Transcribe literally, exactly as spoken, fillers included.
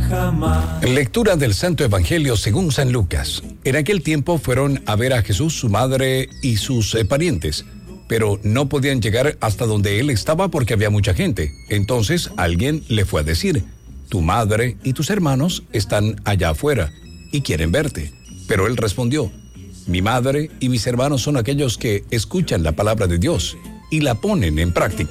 jamás. Lectura del Santo Evangelio según San Lucas. En aquel tiempo fueron a ver a Jesús, su madre y sus eh, parientes, pero no podían llegar hasta donde él estaba porque había mucha gente. Entonces alguien le fue a decir: tu madre y tus hermanos están allá afuera y quieren verte. Pero él respondió: mi madre y mis hermanos son aquellos que escuchan la palabra de Dios y la ponen en práctica.